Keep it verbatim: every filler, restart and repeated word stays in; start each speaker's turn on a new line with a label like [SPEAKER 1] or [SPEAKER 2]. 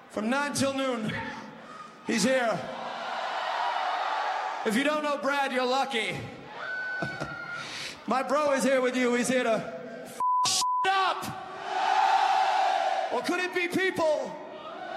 [SPEAKER 1] From nine till noon, he's here. If you don't know Brad, you're lucky. My bro is here with you. He's here to f*** up. Or could it be people